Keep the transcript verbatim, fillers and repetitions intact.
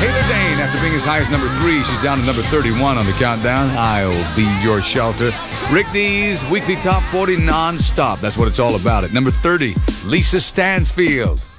Taylor Dane, after being as high as number three, she's down to number thirty-one on the countdown. I'll be your shelter. Rick D's weekly top forty non-stop. That's what it's all about. At number thirty, Lisa Stansfield.